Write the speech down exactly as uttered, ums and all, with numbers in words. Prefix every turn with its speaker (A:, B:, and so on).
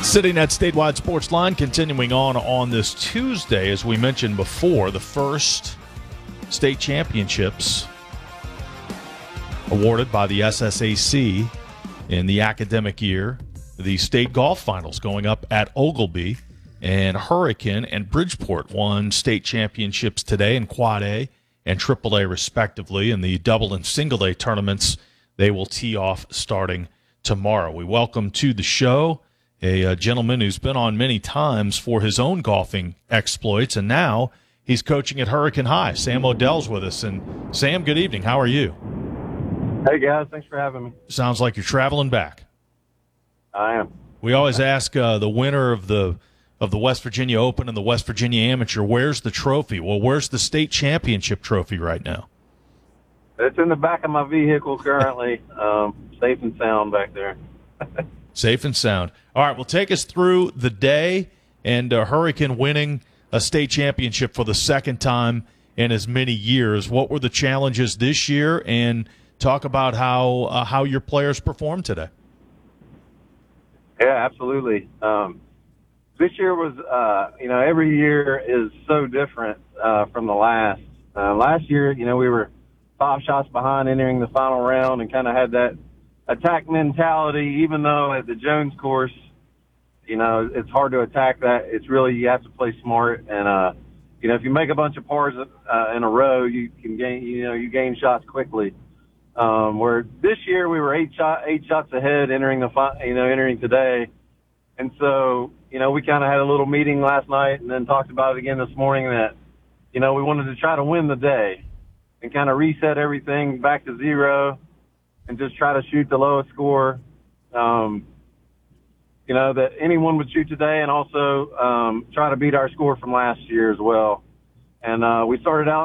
A: Sitting at Statewide Sports Line, continuing on on this Tuesday, as we mentioned before, the first state championships awarded by the S S A C in the academic year. The state golf finals going up at Oglebay, and Hurricane and Bridgeport won state championships today in Quad A and Triple A respectively. In the double and single A tournaments, they will tee off starting tomorrow. We welcome to the show a, a gentleman who's been on many times for his own golfing exploits, and now he's coaching at Hurricane High. Sam Odell's with us. And Sam, good evening. How are you?
B: Hey, guys. Thanks for having me.
A: Sounds like you're traveling back.
B: I am.
A: We always ask uh, the winner of the of the West Virginia Open and the West Virginia Amateur, where's the trophy? Well, where's the state championship trophy right now?
B: It's in the back of my vehicle currently, um, safe and sound back there.
A: Safe and sound. All right, well, take us through the day and uh, Hurricane winning a state championship for the second time in as many years. What were the challenges this year? And talk about how uh, how your players performed today.
B: Yeah, absolutely. Um, this year was, uh, you know, every year is so different uh, from the last. Uh, last year, you know, we were five shots behind entering the final round and kind of had that attack mentality, even though at the Jones course, you know, it's hard to attack that. It's really, you have to play smart. And, uh, you know, if you make a bunch of pars uh, in a row, you can gain, you know, you gain shots quickly. Um, where this year we were eight shot, eight shots ahead entering the, fi- you know, entering today. And so, you know, we kind of had a little meeting last night and then talked about it again this morning that, you know, we wanted to try to win the day and kind of reset everything back to zero and just try to shoot the lowest score, um, you know, that anyone would shoot today, and also um, try to beat our score from last year as well. And uh, we started out